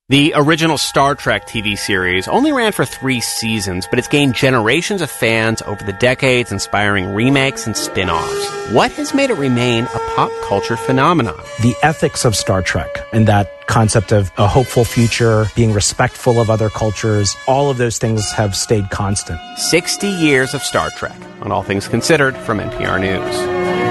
The original Star Trek TV series only ran for 3 seasons, but it's gained generations of fans over the decades, inspiring remakes and spin-offs. What has made it remain a pop culture phenomenon? The ethics of Star Trek and that concept of a hopeful future, being respectful of other cultures, all of those things have stayed constant. 60 years of Star Trek on All Things Considered from NPR News.